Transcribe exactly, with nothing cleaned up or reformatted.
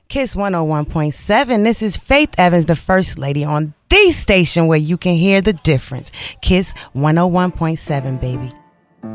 Kiss one oh one point seven. This is Faith Evans, the First Lady, on the station where you can hear the difference. Kiss one oh one point seven, baby.